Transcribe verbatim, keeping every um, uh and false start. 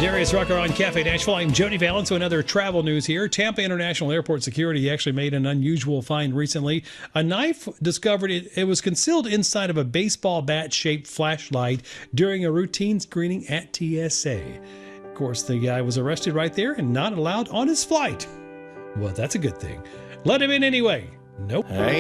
Darius Rucker on Cafe Nashville. I'm Jody Valance. So another travel news here. Tampa International Airport security actually made an unusual find recently. A knife discovered, it, it was concealed inside of a baseball bat-shaped flashlight during a routine screening at T S A. Of course, the guy was arrested right there and not allowed on his flight. Well, that's a good thing. Let him in anyway. Nope. Hey.